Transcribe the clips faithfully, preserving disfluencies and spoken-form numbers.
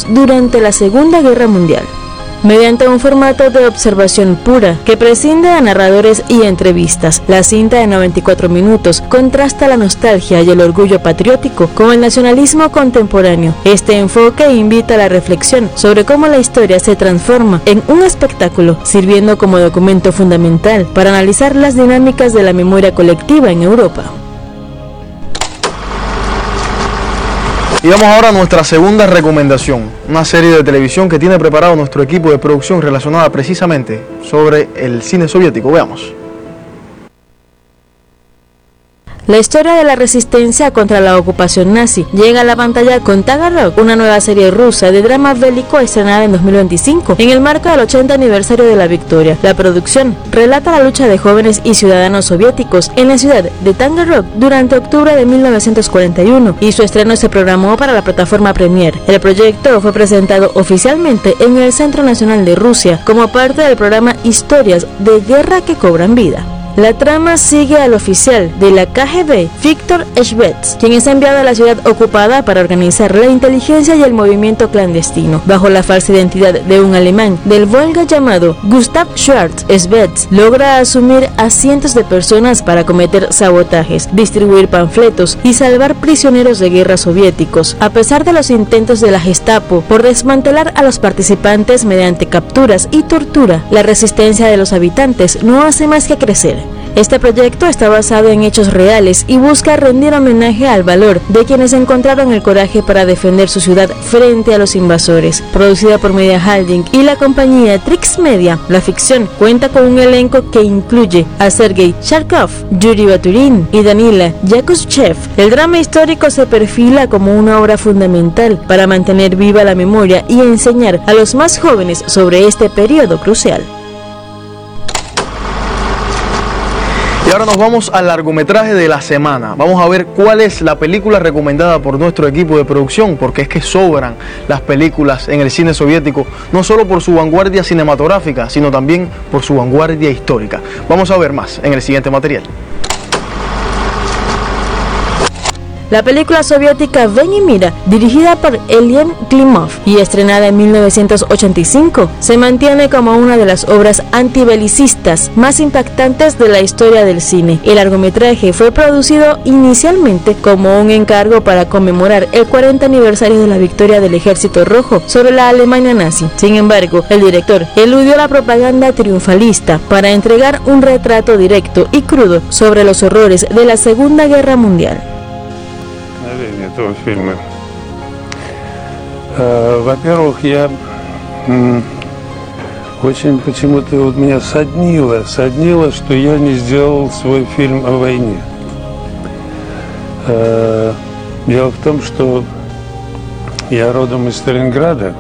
soviéticos durante la Segunda Guerra Mundial. Mediante un formato de observación pura que prescinde de narradores y entrevistas, la cinta de noventa y cuatro minutos contrasta la nostalgia y el orgullo patriótico con el nacionalismo contemporáneo. Este enfoque invita a la reflexión sobre cómo la historia se transforma en un espectáculo, sirviendo como documento fundamental para analizar las dinámicas de la memoria colectiva en Europa. Y vamos ahora a nuestra segunda recomendación, una serie de televisión que tiene preparado nuestro equipo de producción relacionada precisamente sobre el cine soviético. Veamos. La historia de la resistencia contra la ocupación nazi llega a la pantalla con Tagarrog, una nueva serie rusa de drama bélico estrenada en dos mil veinticinco, en el marco del ochenta aniversario de la victoria. La producción relata la lucha de jóvenes y ciudadanos soviéticos en la ciudad de Tagarrog durante octubre de mil novecientos cuarenta y uno, y su estreno se programó para la plataforma Premiere. El proyecto fue presentado oficialmente en el Centro Nacional de Rusia como parte del programa Historias de Guerra que Cobran Vida. La trama sigue al oficial de la K G B, Viktor Shvets, quien es enviado a la ciudad ocupada para organizar la inteligencia y el movimiento clandestino. Bajo la falsa identidad de un alemán del Volga llamado Gustav Schwarz, Shvets logra asumir a cientos de personas para cometer sabotajes, distribuir panfletos y salvar prisioneros de guerra soviéticos. A pesar de los intentos de la Gestapo por desmantelar a los participantes mediante capturas y tortura, la resistencia de los habitantes no hace más que crecer. Este proyecto está basado en hechos reales y busca rendir homenaje al valor de quienes encontraron el coraje para defender su ciudad frente a los invasores. Producida por Media Holding y la compañía Trix Media, la ficción cuenta con un elenco que incluye a Sergei Charkov, Yuri Baturin y Danila Yakuschev. El drama histórico se perfila como una obra fundamental para mantener viva la memoria y enseñar a los más jóvenes sobre este periodo crucial. Y ahora nos vamos al largometraje de la semana. Vamos a ver cuál es la película recomendada por nuestro equipo de producción, porque es que sobran las películas en el cine soviético, no solo por su vanguardia cinematográfica, sino también por su vanguardia histórica. Vamos a ver más en el siguiente material. La película soviética Ven y Mira, dirigida por Elien Klimov y estrenada en mil novecientos ochenta y cinco, se mantiene como una de las obras antibelicistas más impactantes de la historia del cine. El largometraje fue producido inicialmente como un encargo para conmemorar el cuarenta aniversario de la victoria del Ejército Rojo sobre la Alemania nazi. Sin embargo, el director eludió la propaganda triunfalista para entregar un retrato directo y crudo sobre los horrores de la Segunda Guerra Mundial. Этого фильма. Во-первых, я очень почему-то вот меня соднило, соднило, что я не сделал свой фильм о войне. Дело в том, что я родом из Сталинграда,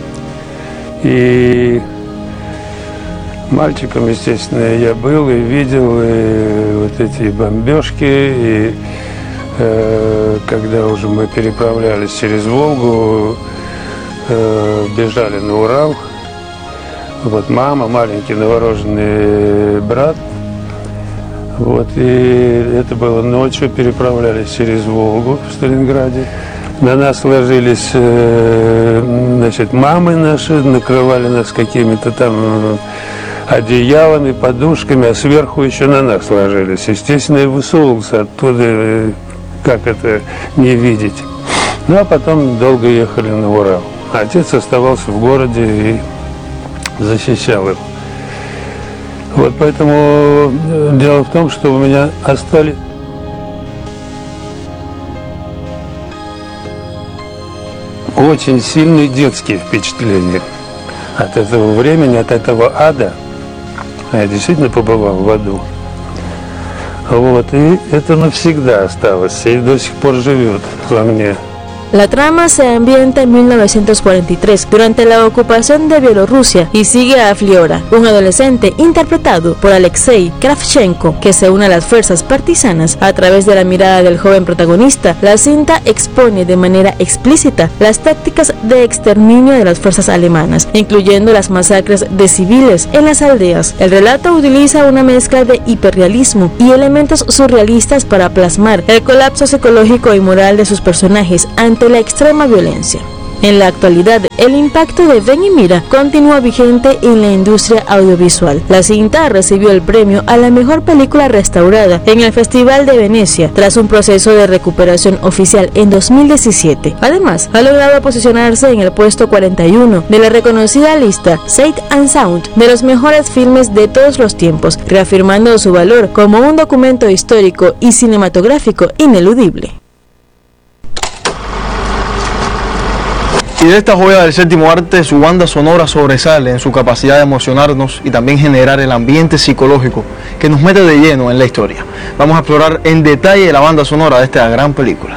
и мальчиком, естественно, я был и видел и вот эти бомбежки, и когда уже мы переправлялись через Волгу, бежали на Урал, вот мама, маленький новорожденный брат, вот, и это было ночью, переправлялись через Волгу в Сталинграде. На нас ложились, значит, мамы наши, накрывали нас какими-то там одеялами, подушками, а сверху еще на нас ложились. Естественно, я высовывался оттуда, как это не видеть. Ну, а потом долго ехали на Урал. Отец оставался в городе и защищал его. Вот поэтому дело в том, что у меня остались очень сильные детские впечатления от этого времени, от этого ада. Я действительно побывал в аду. Вот, и это навсегда осталось, и до сих пор живет во мне. La trama se ambienta en mil novecientos cuarenta y tres, durante la ocupación de Bielorrusia, y sigue a Fliora, un adolescente interpretado por Alexei Kravchenko, que se une a las fuerzas partisanas. A través de la mirada del joven protagonista, la cinta expone de manera explícita las tácticas de exterminio de las fuerzas alemanas, incluyendo las masacres de civiles en las aldeas. El relato utiliza una mezcla de hiperrealismo y elementos surrealistas para plasmar el colapso psicológico y moral de sus personajes ante la extrema violencia. En la actualidad, el impacto de Ven y Mira continúa vigente en la industria audiovisual. La cinta recibió el premio a la mejor película restaurada en el Festival de Venecia, tras un proceso de recuperación oficial en dos mil diecisiete. Además, ha logrado posicionarse en el puesto cuarenta y uno de la reconocida lista Sight and Sound de los mejores filmes de todos los tiempos, reafirmando su valor como un documento histórico y cinematográfico ineludible. Y de esta joya del séptimo arte, su banda sonora sobresale en su capacidad de emocionarnos y también generar el ambiente psicológico que nos mete de lleno en la historia. Vamos a explorar en detalle la banda sonora de esta gran película.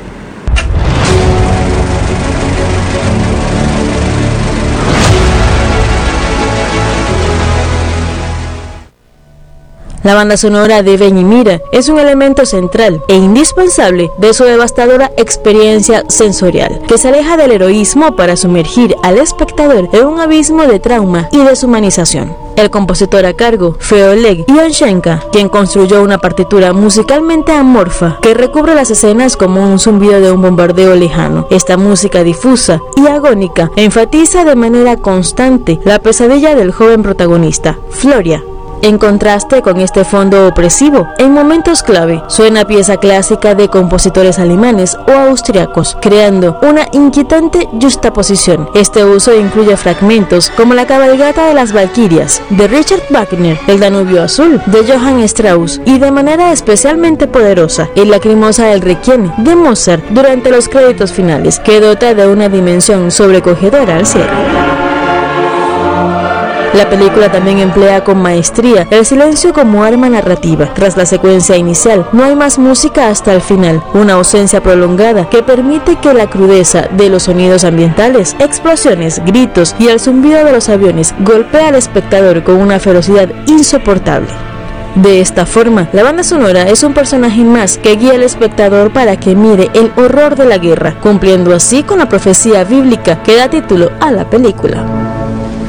La banda sonora de Ven y Mira es un elemento central e indispensable de su devastadora experiencia sensorial, que se aleja del heroísmo para sumergir al espectador en un abismo de trauma y deshumanización. El compositor a cargo fue Oleg Ionchenko, quien construyó una partitura musicalmente amorfa que recubre las escenas como un zumbido de un bombardeo lejano. Esta música difusa y agónica enfatiza de manera constante la pesadilla del joven protagonista, Floria. En contraste con este fondo opresivo, en momentos clave suena pieza clásica de compositores alemanes o austriacos, creando una inquietante juxtaposición. Este uso incluye fragmentos como la cabalgata de las Valquirias de Richard Wagner, el Danubio Azul de Johann Strauss y, de manera especialmente poderosa, el Lacrimosa del Requiem de Mozart durante los créditos finales, que dota de una dimensión sobrecogedora al cierre. La película también emplea con maestría el silencio como arma narrativa. Tras la secuencia inicial, no hay más música hasta el final, una ausencia prolongada que permite que la crudeza de los sonidos ambientales, explosiones, gritos y el zumbido de los aviones golpee al espectador con una ferocidad insoportable. De esta forma, la banda sonora es un personaje más que guía al espectador para que mire el horror de la guerra, cumpliendo así con la profecía bíblica que da título a la película.